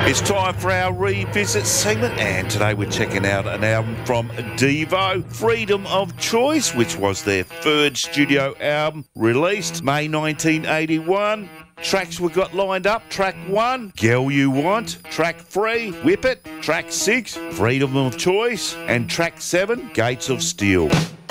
It's time for our revisit segment, and today we're checking out an album from Devo, Freedom of Choice, which was their third studio album released May 1981. Tracks we got lined up: track 1, Girl You Want; track 3, Whip It; track 6, Freedom of Choice; and track 7, Gates of Steel.